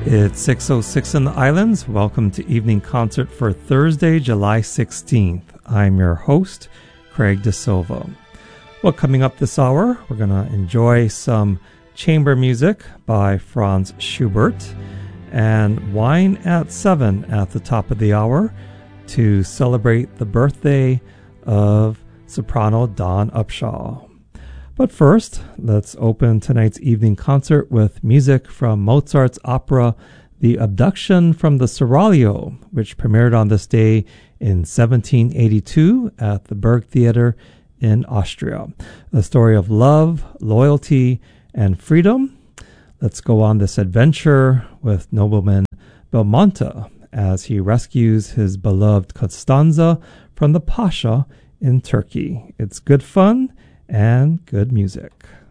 It's 6:06 in the islands. Welcome to Evening Concert for Thursday, July 16th. I'm your host, Craig De Silva. Well, coming up this hour, we're going to enjoy some chamber music by Franz Schubert and Wine at 7 at the top of the hour to celebrate the birthday of soprano Dawn Upshaw. But first, let's open tonight's evening concert with music from Mozart's opera The Abduction from the Seraglio, which premiered on this day in 1782 at the Burgtheater in Austria. The story of love, loyalty, and freedom. Let's go on this adventure with nobleman Belmonte as he rescues his beloved Costanza from the Pasha in Turkey. It's good fun and good music.